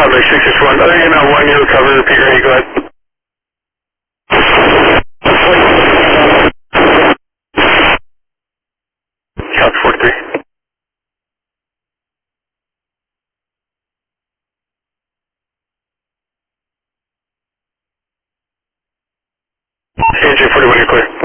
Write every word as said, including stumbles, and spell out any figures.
Public six six one, other email one, you recover, repeat ready, go ahead. Copy forty-three. A J forty-one, you're clear.